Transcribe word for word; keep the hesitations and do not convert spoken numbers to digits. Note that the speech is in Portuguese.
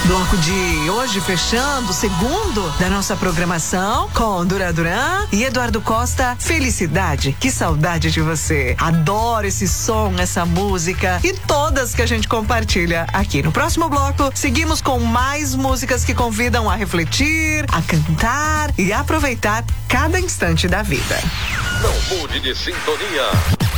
Bloco de hoje fechando o segundo da nossa programação com Duran Duran e Eduardo Costa. Felicidade, que saudade de você. Adoro esse som, essa música e todas que a gente compartilha aqui. No próximo bloco, seguimos com mais músicas que convidam a refletir, a cantar e a aproveitar cada instante da vida. Não mude de sintonia.